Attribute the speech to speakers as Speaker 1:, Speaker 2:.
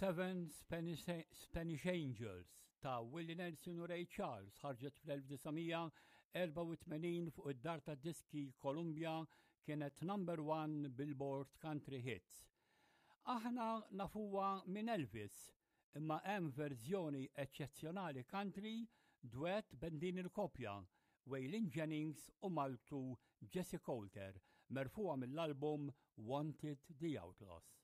Speaker 1: Seven Spanish Angels ta' Willie Nelson u Ray Charles ħarġet fl-1984 fuq id-dar ta' diski Columbia, kienet number 1 Billboard Country Hits. Aħna nafuwa minn Elvis, imma hemm verżjoni eċċezzjonali country duett bejn din il-koppja, Waylon Jennings u Maltu Jesse Coulter, merfuha mill-album Wanted the Outlaws.